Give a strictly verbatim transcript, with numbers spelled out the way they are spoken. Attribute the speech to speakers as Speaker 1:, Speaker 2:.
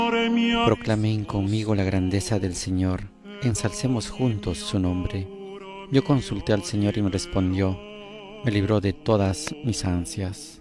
Speaker 1: Proclamen conmigo la grandeza del Señor, ensalcemos juntos su nombre. Yo consulté al Señor y me respondió, me libró de todas mis ansias.